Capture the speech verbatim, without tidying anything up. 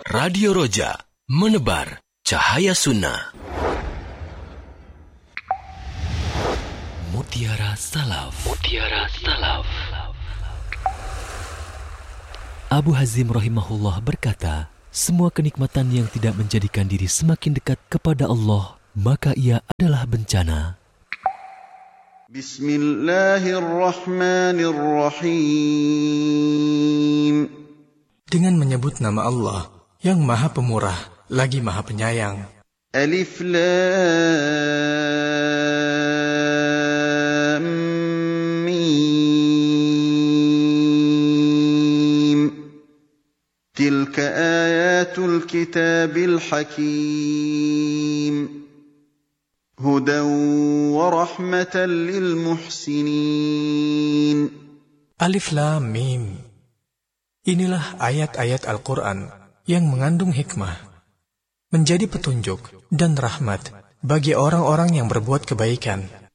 Radio Roja, menebar cahaya sunnah. Mutiara Salaf. Mutiara Salaf. Abu Hazim rahimahullah berkata, semua kenikmatan yang tidak menjadikan diri semakin dekat kepada Allah, maka ia adalah bencana. Bismillahirrahmanirrahim. Dengan menyebut nama Allah yang Maha Pemurah lagi Maha Penyayang. Alif Lam Mim. Tilka ayatul kitabil hakim. Hudan wa rahmatan lil muhsinin. Alif Lam Mim. Inilah ayat-ayat Al-Quran yang mengandung hikmah, menjadi petunjuk dan rahmat bagi orang-orang yang berbuat kebaikan.